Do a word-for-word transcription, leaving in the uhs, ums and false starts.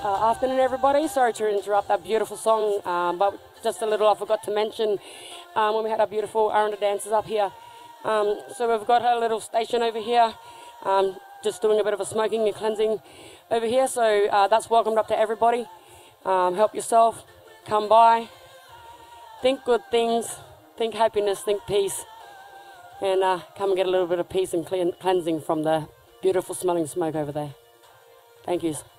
Uh, afternoon, everybody. Sorry to interrupt that beautiful song, um, but just a little I forgot to mention um, when we had our beautiful Aranda dancers up here. Um, so we've got a little station over here, um, just doing a bit of a smoking and cleansing over here. So uh, that's welcomed up to everybody. Um, help yourself. Come by. Think good things. Think happiness. Think peace. And uh, come and get a little bit of peace and clean, cleansing from the beautiful smelling smoke over there. Thank you.